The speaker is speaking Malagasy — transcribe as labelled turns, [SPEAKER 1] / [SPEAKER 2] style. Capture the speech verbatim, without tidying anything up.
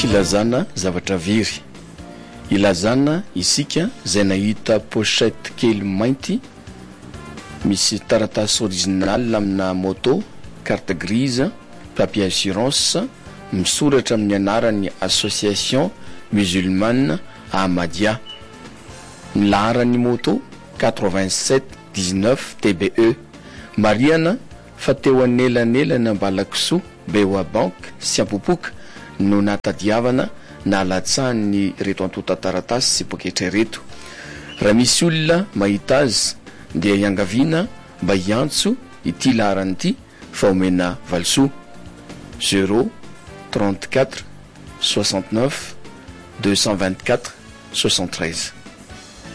[SPEAKER 1] filazana zavatra very. Ilazana isika izay nahita pochette kely mainty misy taratasy original amina moto, carte grise, papier assurance, misoratra amin'ny anarany association musulmane Ahmadiyya. Laharan'ny moto quatre-vingt-sept dix-neuf T B E. Mariana fa teo anelanelana Ambalakisoa, Beoabank sy Ampopoka no natadiavana na latsahan'ny reto antotan-taratasy sy poketra reto. Raha misy olona mahita azy dia iangaviana mba hiantso ity laharana ity fa omena valisoa zéro trente-quatre soixante-neuf deux cent vingt-quatre soixante-treize.